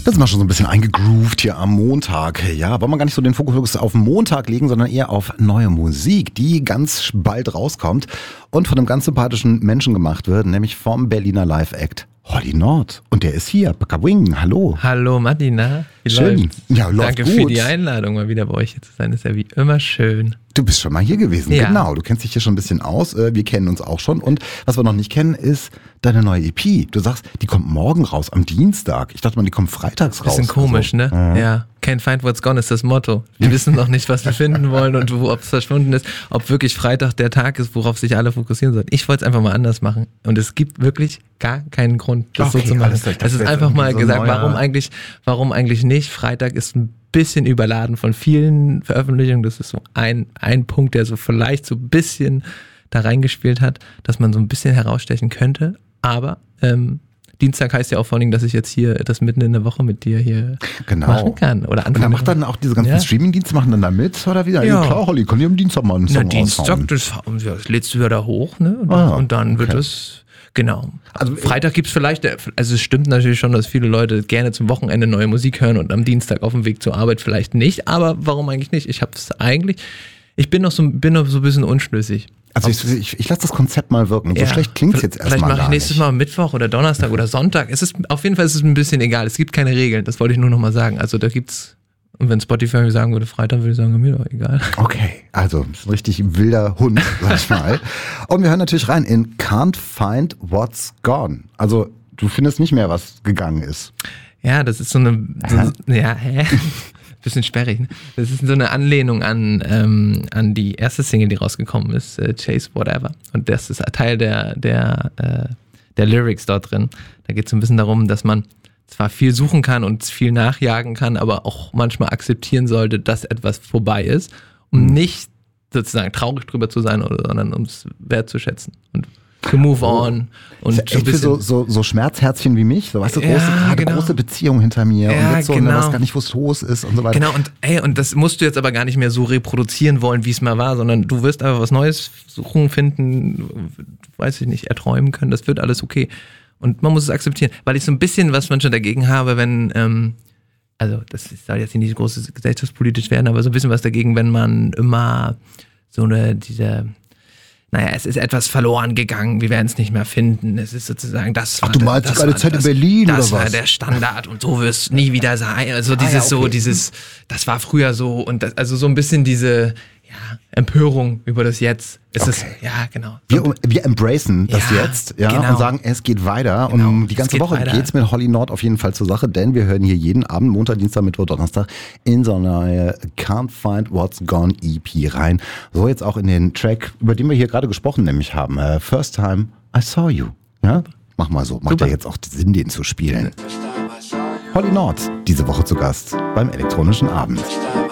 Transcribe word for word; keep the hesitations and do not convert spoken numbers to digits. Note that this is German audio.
Das sind wir schon so ein bisschen eingegroovt hier am Montag. Ja, wollen wir gar nicht so den Fokus auf den Montag legen, sondern eher auf neue Musik, die ganz bald rauskommt und von einem ganz sympathischen Menschen gemacht wird, nämlich vom Berliner Live-Act Holly Nord. Und der ist hier, Bakawing, hallo. Hallo Martina. Wie schön. Läuft's? Ja, läuft Danke gut. für die Einladung, mal wieder bei euch hier zu sein. Ist ja wie immer schön. Du bist schon mal hier gewesen, Ja. genau. Du kennst dich hier schon ein bisschen aus. Wir kennen uns auch schon. Und was wir noch nicht kennen, ist deine neue E P. Du sagst, die kommt morgen raus, am Dienstag. Ich dachte mal, die kommt freitags raus. Bisschen komisch, also, ne? äh. Ja. Can't find what's gone ist das Motto. Wir wissen noch nicht, was wir finden wollen und wo, ob es verschwunden ist. Ob wirklich Freitag der Tag ist, worauf sich alle fokussieren sollen. Ich wollte es einfach mal anders machen. Und es gibt wirklich gar keinen Grund, das Okay, so zu machen. alles klar. Ich dachte, Es ist das einfach wäre mal so ein gesagt, neuer- warum eigentlich, warum eigentlich nicht? Freitag ist ein bisschen überladen von vielen Veröffentlichungen. Das ist so ein, ein Punkt, der so vielleicht so ein bisschen da reingespielt hat, dass man so ein bisschen herausstechen könnte. Aber ähm, Dienstag heißt ja auch vor allem, dass ich jetzt hier das mitten in der Woche mit dir hier Genau. machen kann. Oder Und Anfang dann der macht dann auch diese ganzen Ja. Streaming-Dienste machen dann da mit, oder wieder? Ja. Ja, klar, Holly, kann ich am Dienstag mal einen Na, Song Dienstag, raushauen. das, das lädst du ja da hoch, ne? Und, Ah, und dann wird okay. es, genau. Also, Also Freitag gibt's vielleicht, also es stimmt natürlich schon, dass viele Leute gerne zum Wochenende neue Musik hören und am Dienstag auf dem Weg zur Arbeit vielleicht nicht, aber warum eigentlich nicht? Ich hab's eigentlich, ich bin noch so, bin noch so ein bisschen unschlüssig. Also ich, ich, ich lasse das Konzept mal wirken. So Ja. schlecht klingt's jetzt Vielleicht erstmal mache ich gar nächstes nicht. Mal Mittwoch oder Donnerstag oder Sonntag. Es ist, auf jeden Fall ist es ein bisschen egal. Es gibt keine Regeln. Das wollte ich nur noch mal sagen. Also da gibt's, und wenn Spotify mir sagen würde Freitag, würde ich sagen, mir doch egal. Okay, also ist ein richtig wilder Hund, sag ich mal. Und wir hören natürlich rein in Can't Find What's Gone. Also du findest nicht mehr, was gegangen ist. Ja, das ist so eine, so, ja, hä? Bisschen sperrig, ne? Das ist so eine Anlehnung an, ähm, an die erste Single, die rausgekommen ist, äh, Chase Whatever. Und das ist Teil der, der, äh, der Lyrics dort drin. Da geht es so ein bisschen darum, dass man zwar viel suchen kann und viel nachjagen kann, aber auch manchmal akzeptieren sollte, dass etwas vorbei ist, um Mhm. nicht sozusagen traurig drüber zu sein, oder, sondern um es wertzuschätzen und to move on. Und Ist ja echt für so, so, so Schmerzherzchen wie mich, so weißt du, große, Ja, gerade genau. große Beziehung hinter mir Ja, und jetzt so, genau. ne, was gar nicht, wo es los ist und so weiter. Genau, und ey, und das musst du jetzt aber gar nicht mehr so reproduzieren wollen, wie es mal war, sondern du wirst einfach was Neues suchen, finden, weiß ich nicht, erträumen können, das wird alles okay. Und man muss es akzeptieren, weil ich so ein bisschen was manchmal dagegen habe, wenn, ähm, also das soll jetzt nicht groß gesellschaftspolitisch werden, aber so ein bisschen was dagegen, wenn man immer so eine, diese, naja, es ist etwas verloren gegangen, wir werden es nicht mehr finden. Es ist sozusagen das. Ach, du war- malst das gerade war- Zeit in das- Berlin Das oder war was? der Standard und so wirst nie wieder sein. Also dieses ja, so, okay. dieses, das war früher so und das, also so ein bisschen diese ja, Empörung über das Jetzt. Es ist, Okay. ja, genau. Wir, wir embracen das Ja, jetzt, ja, genau. und sagen, es geht weiter. Genau, Und die es ganze geht Woche weiter. geht's mit Holly Nord auf jeden Fall zur Sache, denn wir hören hier jeden Abend, Montag, Dienstag, Mittwoch, Donnerstag in so eine Can't Find What's Gone E P rein. So jetzt auch in den Track, über den wir hier gerade gesprochen nämlich haben. Äh, First Time I Saw You. Ja, mach mal so. Macht Super. ja jetzt auch Sinn, den zu spielen. Holly Nord, diese Woche zu Gast beim Elektronischen Abend.